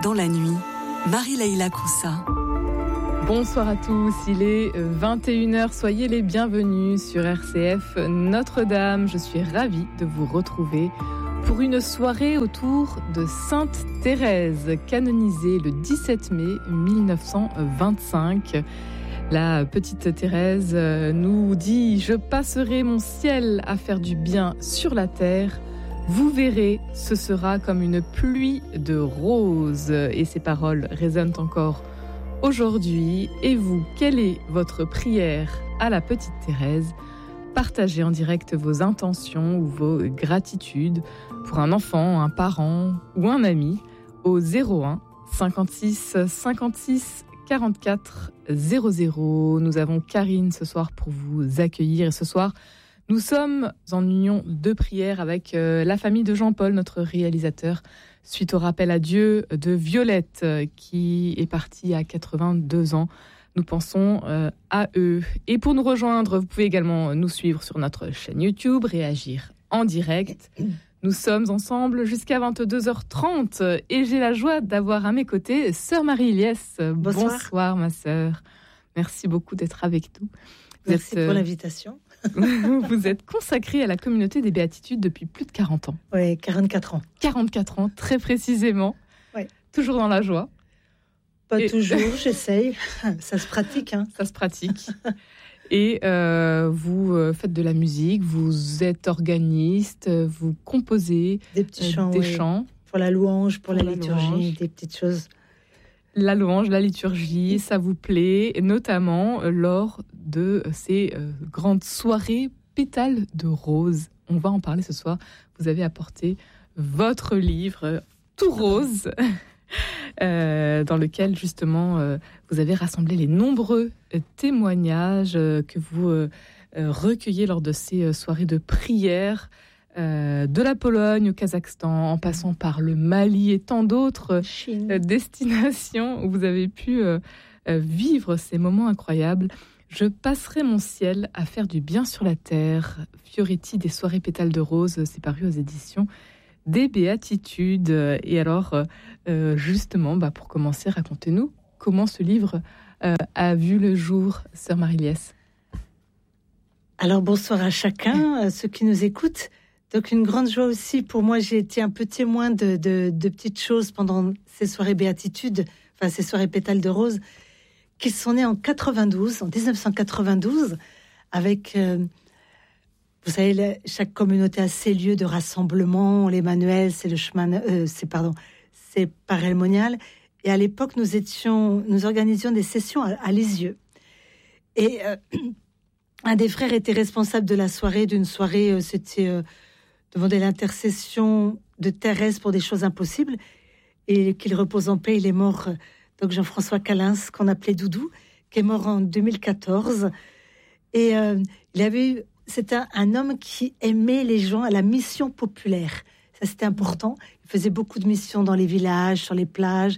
dans la nuit, Marie-Leila Koussa. Bonsoir à tous, il est 21h, soyez les bienvenus sur RCF Notre-Dame. Je suis ravie de vous retrouver pour une soirée autour de Sainte Thérèse, canonisée le 17 mai 1925. La petite Thérèse nous dit « Je passerai mon ciel à faire du bien sur la terre. Vous verrez, ce sera comme une pluie de roses. » Et ces paroles résonnent encore aujourd'hui. Et vous, quelle est votre prière à la petite Thérèse ? Partagez en direct vos intentions ou vos gratitudes pour un enfant, un parent ou un ami au 01 56 56 44 00. Nous avons Karine ce soir pour vous accueillir. Et ce soir, nous sommes en union de prière avec la famille de Jean-Paul, notre réalisateur, suite au rappel à Dieu de Violette qui est partie à 82 ans. Nous pensons à eux. Et pour nous rejoindre, vous pouvez également nous suivre sur notre chaîne YouTube, réagir en direct. Nous sommes ensemble jusqu'à 22h30 et j'ai la joie d'avoir à mes côtés Sœur Marie-Liesse. Bonsoir ma sœur. Merci beaucoup d'être avec nous. Merci pour l'invitation. Vous êtes consacrée à la communauté des Béatitudes depuis plus de 40 ans. Oui, 44 ans. 44 ans, très précisément. Oui. Toujours dans la joie. Pas toujours, j'essaye. Ça se pratique. Hein. Ça se pratique. Et vous faites de la musique, vous êtes organiste, vous composez des petits chants, des chants. Pour la louange, pour la liturgie, louange. Des petites choses. La louange, la liturgie, ça vous plaît, notamment lors de ces grandes soirées pétales de rose. On va en parler ce soir. Vous avez apporté votre livre tout rose, dans lequel justement vous avez rassemblé les nombreux témoignages que vous recueillez lors de ces soirées de prière, de la Pologne au Kazakhstan, en passant par le Mali et tant d'autres destinations où vous avez pu vivre ces moments incroyables. Je passerai mon ciel à faire du bien sur la terre. Fioretti des soirées pétales de rose, c'est paru aux éditions des Béatitudes. Et alors, justement, pour commencer, racontez-nous comment ce livre a vu le jour, Sœur Marie-Liesse. Alors, bonsoir à chacun, ceux qui nous écoutent. Donc, une grande joie aussi pour moi. J'ai été un peu témoin de petites choses pendant ces soirées Béatitudes, enfin ces soirées pétales de rose, qui sont nées en 1992, avec... Vous savez, chaque communauté a ses lieux de rassemblement. Les manuels, c'est le chemin, c'est Parel Monial. Et à l'époque, nous organisions des sessions à Lisieux. Et un des frères était responsable de la soirée, d'une soirée, c'était demander l'intercession de Thérèse pour des choses impossibles. Et qu'il repose en paix, il est mort. Donc Jean-François Calins, qu'on appelait Doudou, qui est mort en 2014. Et il avait eu... C'était un homme qui aimait les gens à la mission populaire. Ça, c'était important. Il faisait beaucoup de missions dans les villages, sur les plages.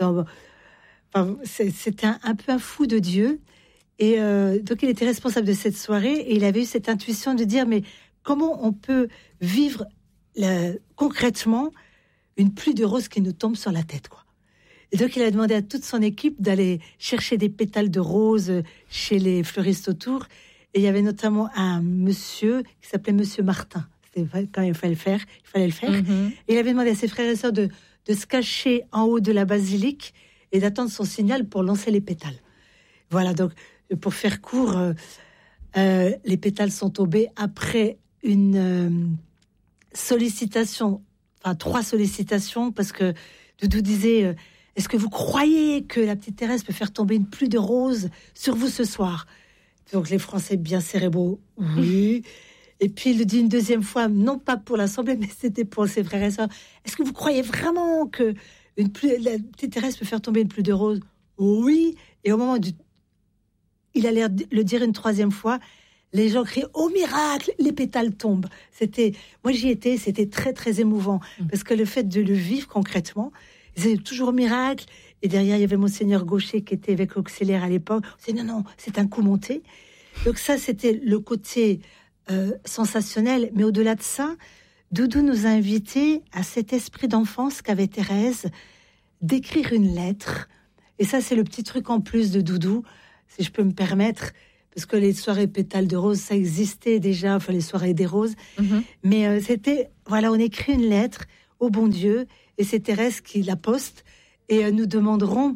C'était un peu un fou de Dieu. Et donc, il était responsable de cette soirée. Et il avait eu cette intuition de dire, mais comment on peut vivre concrètement une pluie de roses qui nous tombe sur la tête, quoi. Et donc, il a demandé à toute son équipe d'aller chercher des pétales de roses chez les fleuristes autour. Et il y avait notamment un monsieur qui s'appelait Monsieur Martin. C'était quand il fallait le faire. Mm-hmm. Et il avait demandé à ses frères et sœurs de se cacher en haut de la basilique et d'attendre son signal pour lancer les pétales. Voilà, donc pour faire court, les pétales sont tombés après une sollicitation, enfin 3 sollicitations, parce que Doudou disait est-ce que vous croyez que la petite Thérèse peut faire tomber une pluie de roses sur vous ce soir ? Donc les Français bien cérébraux, oui. Et puis il le dit une deuxième fois, non pas pour l'Assemblée, mais c'était pour ses frères et sœurs. Est-ce que vous croyez vraiment que la petite Thérèse peut faire tomber une pluie de roses ? Oui. Et au moment il allait le dire une 3e fois, les gens crient « Au miracle !» Les pétales tombent. Moi j'y étais, c'était très très émouvant. Parce que le fait de le vivre concrètement, c'est toujours miracle. Et derrière, il y avait Monseigneur Gaucher qui était évêque auxiliaire à l'époque. C'est non, c'est un coup monté. Donc ça, c'était le côté sensationnel. Mais au-delà de ça, Doudou nous a invités à cet esprit d'enfance qu'avait Thérèse, d'écrire une lettre. Et ça, c'est le petit truc en plus de Doudou, si je peux me permettre, parce que les soirées pétales de rose, ça existait déjà, enfin les soirées des roses. Mais c'était, voilà, on écrit une lettre au bon Dieu, et c'est Thérèse qui la poste, et nous demanderons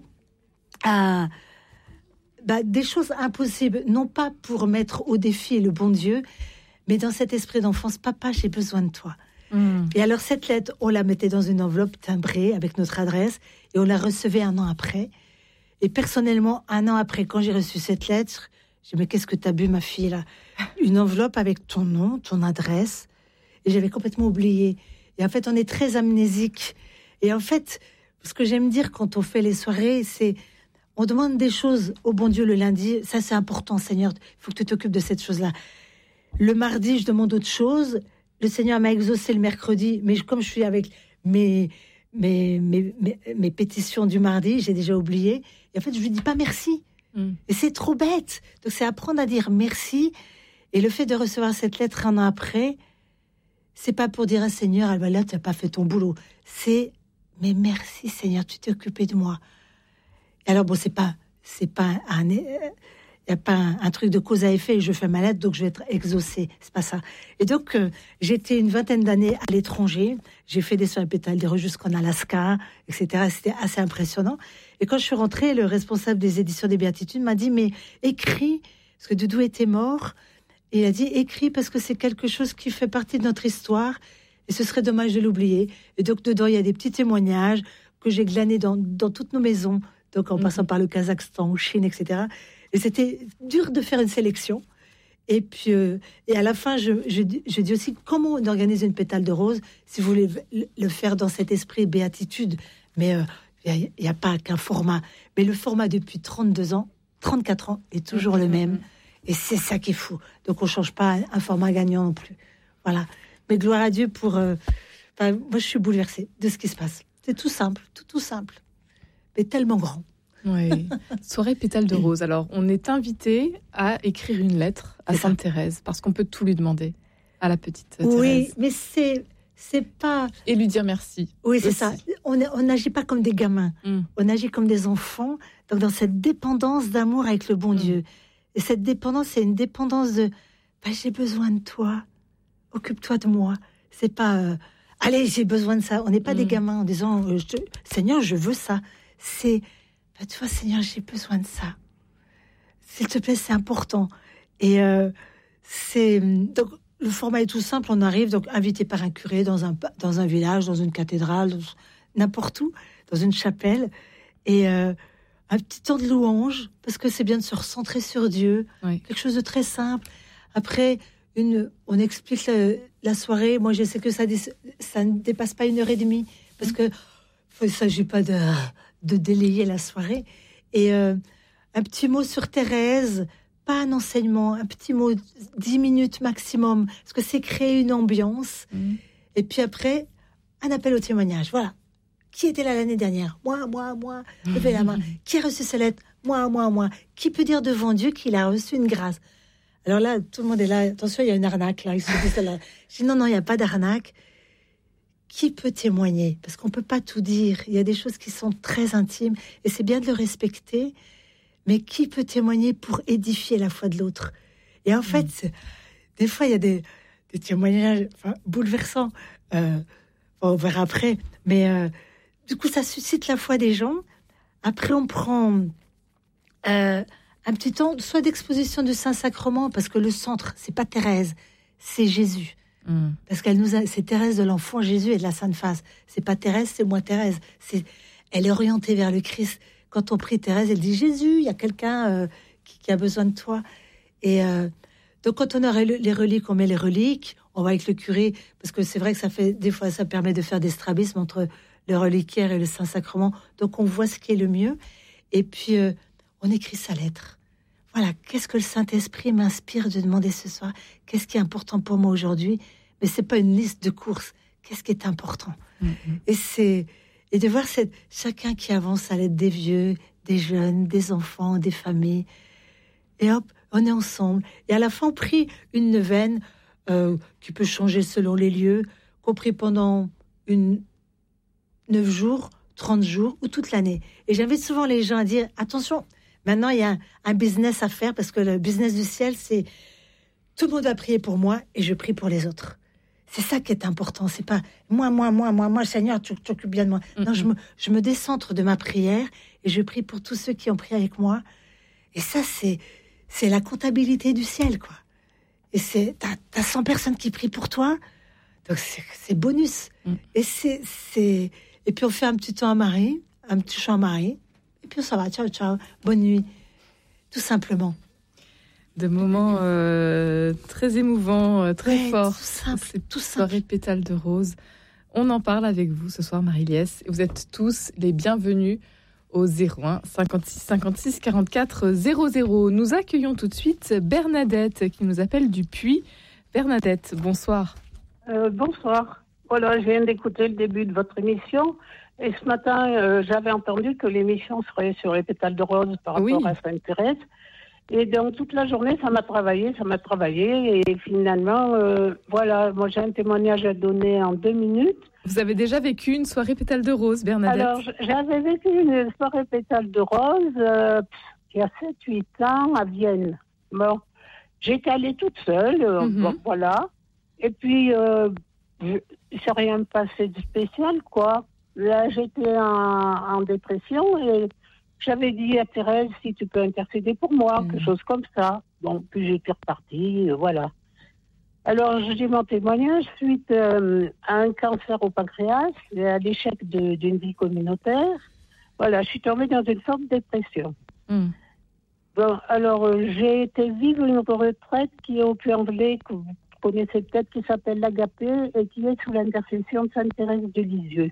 des choses impossibles, non pas pour mettre au défi le bon Dieu, mais dans cet esprit d'enfance, papa, j'ai besoin de toi. Et alors cette lettre, on la mettait dans une enveloppe timbrée avec notre adresse, et on la recevait 1 an après. Et personnellement, 1 an après, quand j'ai reçu cette lettre, j'ai dit, mais qu'est-ce que t'as bu, ma fille, là? Une enveloppe avec ton nom, ton adresse. Et j'avais complètement oublié. Et en fait, on est très amnésique. Et en fait, ce que j'aime dire quand on fait les soirées, c'est, on demande des choses au bon Dieu le lundi. Ça, c'est important, Seigneur. Il faut que tu t'occupes de cette chose-là. Le mardi, je demande autre chose. Le Seigneur m'a exaucé le mercredi. Mais comme je suis avec mes pétitions du mardi, j'ai déjà oublié. Et en fait, je lui dis pas merci. Et c'est trop bête. Donc, c'est apprendre à dire merci. Et le fait de recevoir cette lettre 1 an après, c'est pas pour dire à Seigneur, ah ben là, tu n'as pas fait ton boulot. C'est, mais merci Seigneur, tu t'es occupé de moi. Et alors, bon, c'est pas il n'y a pas un truc de cause à effet, je fais ma lettre, donc je vais être exaucée. C'est pas ça. Et donc, j'étais une 20aine d'années à l'étranger. J'ai fait des soirées pétales des roses jusqu'en Alaska, etc. C'était assez impressionnant. Et quand je suis rentrée, le responsable des éditions des Béatitudes m'a dit, mais écris, parce que Doudou était mort. Et il a dit, écris, parce que c'est quelque chose qui fait partie de notre histoire. Et ce serait dommage de l'oublier. Et donc, dedans, il y a des petits témoignages que j'ai glanés dans toutes nos maisons. Donc, en passant par le Kazakhstan, ou Chine, etc. Et c'était dur de faire une sélection. Et puis, et à la fin, je dis aussi comment on organise une pétale de rose, si vous voulez le faire dans cet esprit béatitude. Mais il n'y a pas qu'un format. Mais le format depuis 32 ans, 34 ans, est toujours le même. Et c'est ça qui est fou. Donc, on ne change pas un format gagnant non plus. Voilà. Mais gloire à Dieu pour... moi, je suis bouleversée de ce qui se passe. C'est tout simple, tout simple. Mais tellement grand. Oui, soirée pétale de rose. Alors, on est invité à écrire une lettre à Sainte Thérèse, parce qu'on peut tout lui demander à la petite Thérèse. Oui, mais c'est pas... Et lui dire merci. Oui, c'est aussi. ça. On n'agit pas comme des gamins. On agit comme des enfants, donc dans cette dépendance d'amour avec le bon Dieu. Et cette dépendance, c'est une dépendance de j'ai besoin de toi, occupe-toi de moi. C'est pas allez, j'ai besoin de ça. On n'est pas des gamins en disant Seigneur, je veux ça. C'est tu vois, Seigneur, j'ai besoin de ça. S'il te plaît, c'est important. Et c'est donc le format est tout simple. On arrive donc invité par un curé dans un village, dans une cathédrale, n'importe où, dans une chapelle, et un petit temps de louange, parce que c'est bien de se recentrer sur Dieu, quelque chose de très simple. Après, on explique la soirée. Moi, je sais que ça ne dépasse pas 1h30, parce que il ne s'agit pas de délayer la soirée. Et un petit mot sur Thérèse, pas un enseignement, un petit mot, 10 minutes maximum, parce que c'est créer une ambiance. Et puis après, un appel au témoignage. Voilà. Qui était là l'année dernière? Moi. Levez la main. Qui a reçu cette lettre? Moi. Qui peut dire devant Dieu qu'il a reçu une grâce? Alors là, tout le monde est là. Attention, il y a une arnaque là. Ils se disent là. Je dis non, il n'y a pas d'arnaque. Qui peut témoigner? Parce qu'on ne peut pas tout dire. Il y a des choses qui sont très intimes et c'est bien de le respecter. Mais qui peut témoigner pour édifier la foi de l'autre? Et en fait, des fois, il y a des témoignages bouleversants. On verra après. Mais du coup, ça suscite la foi des gens. Après, on prend un petit temps, soit d'exposition du Saint-Sacrement, parce que le centre, c'est pas Thérèse, c'est Jésus. Parce c'est Thérèse de l'enfant Jésus et de la Sainte Face. C'est pas Thérèse, c'est moi Thérèse. Elle est orientée vers le Christ. Quand on prie Thérèse, elle dit Jésus, il y a quelqu'un qui a besoin de toi. Et donc quand on a les reliques, on met les reliques. On va avec le curé, parce que c'est vrai que des fois ça permet de faire des strabismes entre le reliquaire et le Saint-Sacrement. Donc on voit ce qui est le mieux. Et puis on écrit sa lettre. Voilà, qu'est-ce que le Saint-Esprit m'inspire de demander ce soir? Qu'est-ce qui est important pour moi aujourd'hui? Mais c'est pas une liste de courses. Qu'est-ce qui est important? Et de voir chacun qui avance à l'aide des vieux, des jeunes, des enfants, des familles. Et hop, on est ensemble. Et à la fin, on prie une neuvaine qui peut changer selon les lieux, qu'on prie pendant 9 jours, 30 jours ou toute l'année. Et j'invite souvent les gens à dire, attention, maintenant il y a un business à faire parce que le business du ciel, c'est tout le monde va prier pour moi et je prie pour les autres. C'est ça qui est important. C'est pas moi, Seigneur, tu t'occupes bien de moi. Non, je me décentre de ma prière et je prie pour tous ceux qui ont prié avec moi. Et ça, c'est la comptabilité du ciel, quoi. Et t'as 100 personnes qui prient pour toi, donc c'est bonus. Et et puis on fait un petit temps à Marie, un petit chant à Marie, et puis on s'en va. Ciao, ciao, bonne nuit, tout simplement. Des moments très émouvants, très forts. Tout simple. Soirée pétales de rose. On en parle avec vous ce soir, Marie-Liesse. Vous êtes tous les bienvenus au 01 56 56 44 00. Nous accueillons tout de suite Bernadette qui nous appelle du Puy. Bernadette, bonsoir. Bonsoir. Voilà, je viens d'écouter le début de votre émission. Et ce matin, j'avais entendu que l'émission serait sur les pétales de rose par rapport à Sainte-Thérèse. Et donc, toute la journée, ça m'a travaillé. Et finalement, voilà, moi, j'ai un témoignage à donner en 2 minutes. Vous avez déjà vécu une soirée pétale de rose, Bernadette? Alors, j'avais vécu une soirée pétale de rose il y a 7-8 ans à Vienne. Bon, j'étais allée toute seule, bon, voilà. Et puis, il ne s'est rien passé de spécial, quoi. Là, j'étais en dépression et j'avais dit à Thérèse, si tu peux intercéder pour moi, quelque chose comme ça. Bon, puis j'étais repartie, voilà. Alors, je dis mon témoignage suite à un cancer au pancréas et à l'échec d'une vie communautaire. Voilà, je suis tombée dans une sorte de dépression. Bon, alors, j'ai été vivre une retraite qui est au Puy-en-Velay, que vous connaissez peut-être, qui s'appelle l'Agapé et qui est sous l'intercession de Sainte-Thérèse de Lisieux.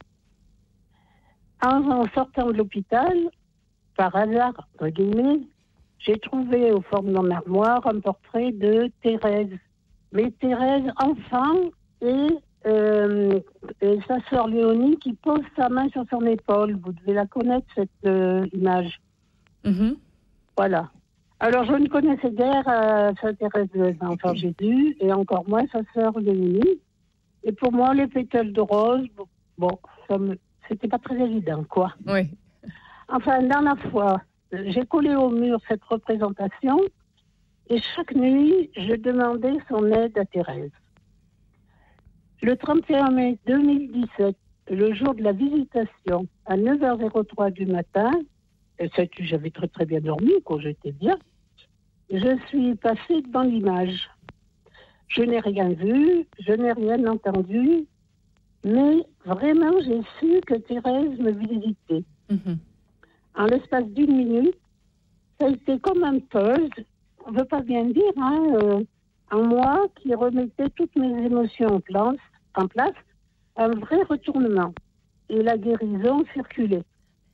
En sortant de l'hôpital, par hasard, entre guillemets, j'ai trouvé au fond de mon armoire un portrait de Thérèse. Mais Thérèse, enfant, et sa sœur Léonie qui pose sa main sur son épaule. Vous devez la connaître, cette image. Voilà. Alors, je ne connaissais guère Sainte Thérèse de l'Enfant Jésus, et encore moins sa sœur Léonie. Et pour moi, les pétales de rose, bon, c'était pas très évident, quoi. Oui. Enfin, dans la foi, j'ai collé au mur cette représentation et chaque nuit, je demandais son aide à Thérèse. Le 31 mai 2017, le jour de la visitation, à 9h03 du matin, j'avais très très bien dormi, quand j'étais bien, je suis passée devant l'image. Je n'ai rien vu, je n'ai rien entendu, mais vraiment, j'ai su que Thérèse me visitait. En l'espace d'1 minute, ça a été comme un puzzle, on ne veut pas bien dire, en moi qui remettait toutes mes émotions en place, un vrai retournement. Et la guérison circulait.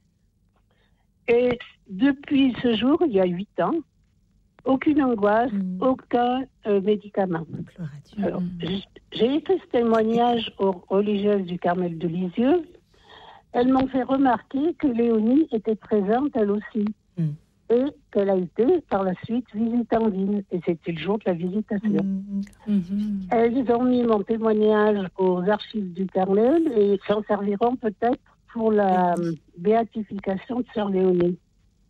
Et depuis ce jour, il y a 8 ans, aucune angoisse, aucun médicament. Alors, j'ai écrit ce témoignage aux religieuses du Carmel de Lisieux. Elles m'ont fait remarquer que Léonie était présente elle aussi. Et qu'elle a été par la suite visitandine. Et c'était le jour de la visitation. Elles ont mis mon témoignage aux archives du Carmel et s'en serviront peut-être pour la béatification de Sœur Léonie.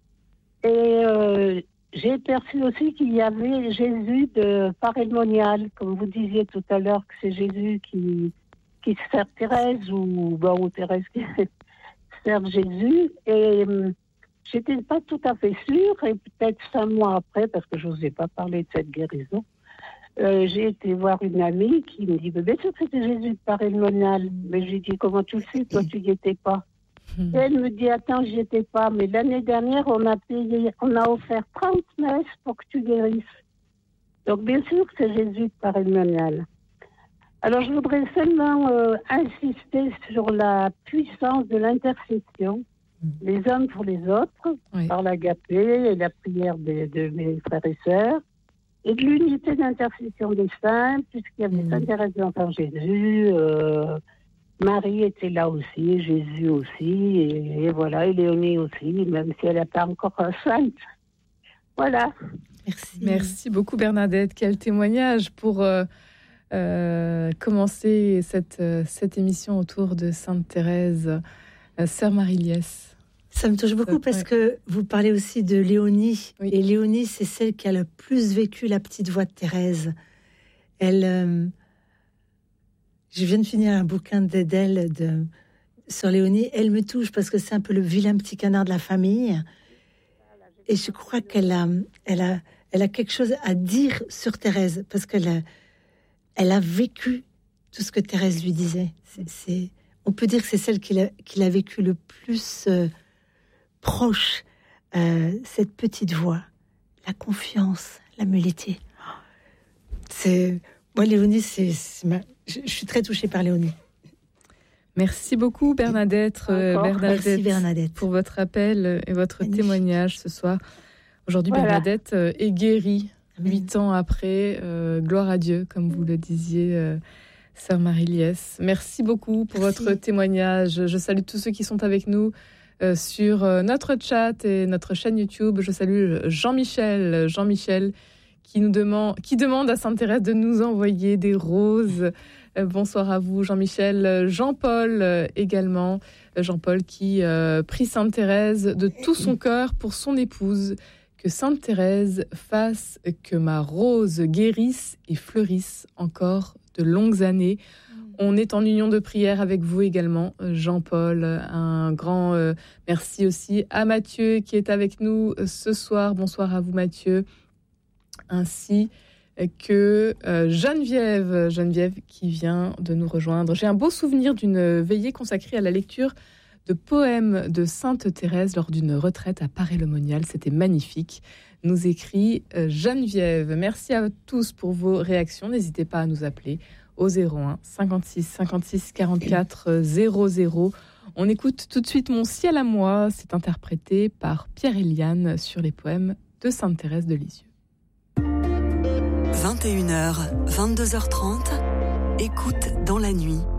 Et j'ai perçu aussi qu'il y avait Jésus de parémonial, comme vous disiez tout à l'heure, que c'est Jésus qui sert Thérèse ou Thérèse qui sert Jésus. Et j'étais pas tout à fait sûre, et peut-être 5 mois après, parce que je n'osais pas parler de cette guérison, j'ai été voir une amie qui me dit, bien sûr que c'était Jésus de parémonial. Mais j'ai dit, comment tu le sais, toi tu n'y étais pas. Et elle me dit, attends, j'y étais pas, mais l'année dernière, on a offert 30 messes pour que tu guérisses. Donc bien sûr que c'est Jésus de parémonial. Alors je voudrais seulement insister sur la puissance de l'intercession, les uns pour les autres, par l'agapé et la prière de mes frères et sœurs, et de l'unité d'intercession des saints, puisqu'il y avait Sainte Thérèse de l'Enfant Jésus, Marie était là aussi, Jésus aussi, et voilà, et Léonie aussi, même si elle n'est pas encore sainte. Voilà. Merci beaucoup Bernadette. Quel témoignage pour commencer cette émission autour de Sainte Thérèse Sœur Marie-Liesse. Ça me touche beaucoup parce que vous parlez aussi de Léonie. Oui. Et Léonie, c'est celle qui a le plus vécu la petite voix de Thérèse. Je viens de finir un bouquin d'elle sur Léonie. Elle me touche parce que c'est un peu le vilain petit canard de la famille. Et je crois qu'elle a quelque chose à dire sur Thérèse parce qu'elle a vécu tout ce que Thérèse lui disait. On peut dire que c'est celle qui l'a vécu le plus proche, cette petite voix, la confiance, l'humilité. Moi, Léonie, je suis très touchée par Léonie. Merci beaucoup Bernadette. Merci Bernadette pour votre appel et votre témoignage ce soir. Aujourd'hui, Bernadette est guérie 8 ans après. Gloire à Dieu, comme vous le disiez, Sœur Marie-Liesse. Merci beaucoup pour votre témoignage. Je salue tous ceux qui sont avec nous sur notre chat et notre chaîne YouTube. Je salue Jean-Michel qui demande à Sainte-Thérèse de nous envoyer des roses. Bonsoir à vous, Jean-Michel. Jean-Paul également. Jean-Paul qui prie Sainte-Thérèse de tout son cœur pour son épouse. Que Sainte-Thérèse fasse que ma rose guérisse et fleurisse encore de longues années. On est en union de prière avec vous également, Jean-Paul. Un grand merci aussi à Mathieu qui est avec nous ce soir. Bonsoir à vous, Mathieu. Ainsi que Geneviève qui vient de nous rejoindre. J'ai un beau souvenir d'une veillée consacrée à la lecture de poèmes de Sainte Thérèse lors d'une retraite à Paray-le-Monial. C'était magnifique, nous écrit Geneviève. Merci à tous pour vos réactions. N'hésitez pas à nous appeler au 01 56 56 44 00. On écoute tout de suite Mon ciel à moi. C'est interprété par Pierre-Eliane sur les poèmes de Sainte Thérèse de Lisieux. 21h, 22h30, écoute dans la nuit.